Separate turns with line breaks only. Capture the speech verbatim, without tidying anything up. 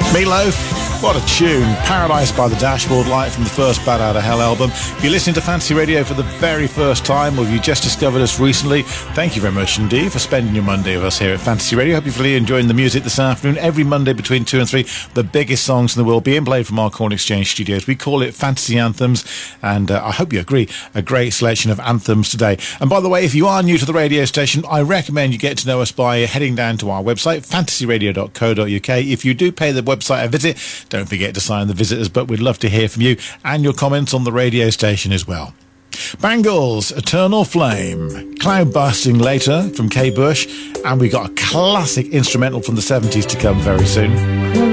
Meatloaf, what a tune. Paradise by the Dashboard Light from the first Bad Out of Hell album. If you're listening to Fantasy Radio for the very first time, or if you just discovered us recently, thank you very much indeed for spending your Monday with us here at Fantasy Radio. Hope you're really enjoying the music this afternoon. Every Monday between two and three, the biggest songs in the world being played from our Corn Exchange studios. We call it Fantasy Anthems, and uh, I hope you agree, a great selection of anthems today. And by the way, if you are new to the radio station, I recommend you get to know us by heading down to our website, fantasy radio dot co dot uk. If you do pay the website a visit, don't forget to sign the visitors, but we'd love to hear from you and your comments on the radio station as well. Bangles, Eternal Flame, Cloud Busting later from Kate Bush, and we got a classic instrumental from the seventies to come very soon.